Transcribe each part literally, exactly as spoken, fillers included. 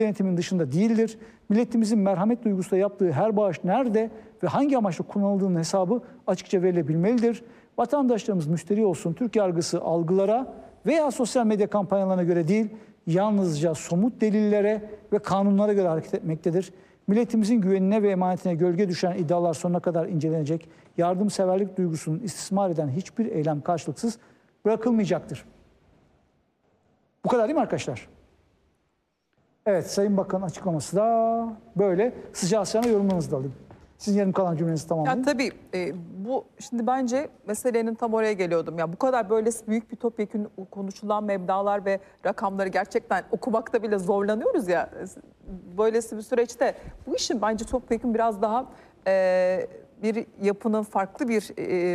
yönetimin dışında değildir. Milletimizin merhamet duygusuyla yaptığı her bağış nerede ve hangi amaçla kullanıldığının hesabı açıkça verilebilmelidir. Vatandaşlarımız müşteri olsun, Türk yargısı algılara veya sosyal medya kampanyalarına göre değil, yalnızca somut delillere ve kanunlara göre hareket etmektedir. Milletimizin güvenine ve emanetine gölge düşen iddialar sonuna kadar incelenecek, yardımseverlik duygusunu istismar eden hiçbir eylem karşılıksız bırakılmayacaktır. Bu kadar değil mi arkadaşlar? Evet, Sayın Bakan açıklaması da böyle. Sıcağı sıcağına yorumlarınızı da alayım. Sizin yarım kalan cümlenizi tamamlayın. Ya tabii e, bu şimdi bence meselenin tam oraya geliyordum. Ya bu kadar böylesi büyük bir topyekün konuşulan meblağlar ve rakamları gerçekten okumakta bile zorlanıyoruz ya. Böylesi bir süreçte bu işin bence topyekün biraz daha e, bir yapının farklı bir e,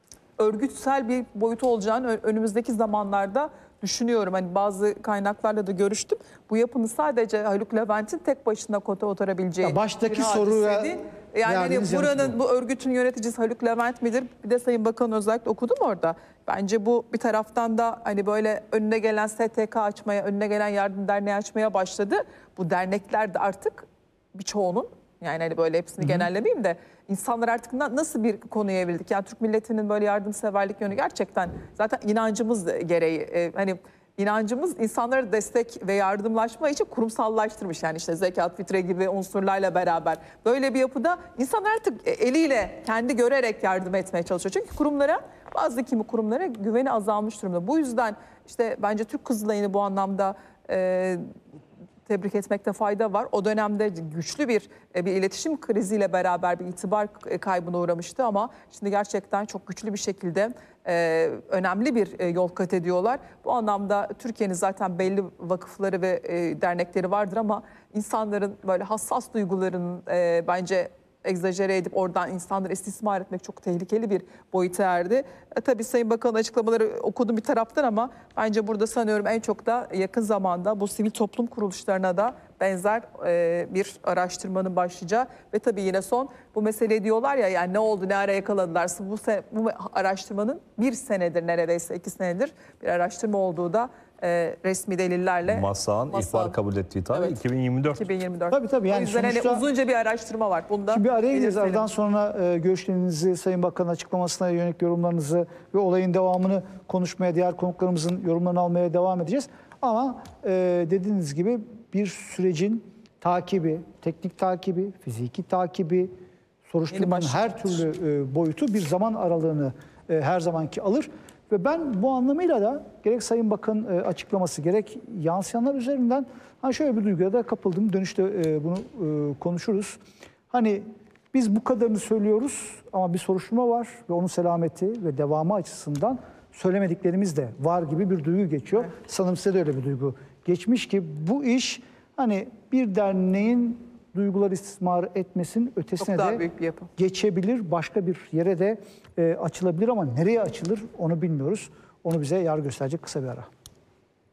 örgütsel bir boyutu olacağını önümüzdeki zamanlarda düşünüyorum. Hani bazı kaynaklarla da görüştüm. Bu yapının sadece Haluk Levent'in tek başına kota oturabileceği ya baştaki bir soruya değil. Yani hani buranın, bu örgütün yöneticisi Haluk Levent midir? Bir de Sayın Bakan özellikle okudum orada. Bence bu bir taraftan da hani böyle önüne gelen S T K açmaya, önüne gelen yardım derneği açmaya başladı. Bu dernekler de artık birçoğunun, yani hani böyle hepsini Hı-hı. genellemeyeyim de, insanlar artık nasıl bir konuya evrildik? Yani Türk milletinin böyle yardımseverlik yönü gerçekten zaten inancımız gereği. E, hani inancımız insanlara destek ve yardımlaşma için kurumsallaştırmış. Yani işte zekat, fitre gibi unsurlarla beraber. Böyle bir yapıda insanlar artık eliyle, kendi görerek yardım etmeye çalışıyor. Çünkü kurumlara, bazı kimi kurumlara güveni azalmış durumda. Bu yüzden işte bence Türk Kızılayı'nı bu anlamda e, tebrik etmekte fayda var. O dönemde güçlü bir bir iletişim kriziyle beraber bir itibar kaybına uğramıştı ama şimdi gerçekten çok güçlü bir şekilde e, önemli bir yol kat ediyorlar. Bu anlamda Türkiye'nin zaten belli vakıfları ve e, dernekleri vardır ama insanların böyle hassas duygularının e, bence egzajere edip oradan insanları istismar etmek çok tehlikeli bir boyuta erdi. E, tabii Sayın Bakan'ın açıklamaları okudum bir taraftan ama bence burada sanıyorum en çok da yakın zamanda bu sivil toplum kuruluşlarına da benzer e, bir araştırmanın başlayacağı ve tabii yine son bu mesele diyorlar ya, yani ne oldu, ne ara yakaladılarsa, bu, bu araştırmanın bir senedir, neredeyse iki senedir bir araştırma olduğu da e, resmi delillerle Masa'nın ihbar kabul ettiği tarih evet. iki bin yirmi dört. iki bin yirmi dört. Tabii tabii. Yani o yüzden sonuçta, hani uzunca bir araştırma var. Bunda şimdi bir araya gireceğiz. Aradan sonra e, görüşlerinizi, Sayın Bakan'ın açıklamasına yönelik yorumlarınızı ve olayın devamını konuşmaya, diğer konuklarımızın yorumlarını almaya devam edeceğiz. Ama e, dediğiniz gibi bir sürecin takibi, teknik takibi, fiziki takibi, soruşturmanın her türlü e, boyutu bir zaman aralığını e, her zamanki alır. Ve ben bu anlamıyla da gerek Sayın Bakan e, açıklaması, gerek yansıyanlar üzerinden hani şöyle bir duyguya da kapıldım. Dönüşte e, bunu e, konuşuruz. Hani biz bu kadarını söylüyoruz ama bir soruşturma var ve onun selameti ve devamı açısından söylemediklerimiz de var gibi bir duygu geçiyor. Evet. Sanırım size de öyle bir duygu geçmiş ki bu iş hani bir derneğin duygular istismar etmesinin ötesine de geçebilir. Başka bir yere de e, açılabilir ama nereye açılır onu bilmiyoruz. Onu bize yar gösterecek kısa bir ara.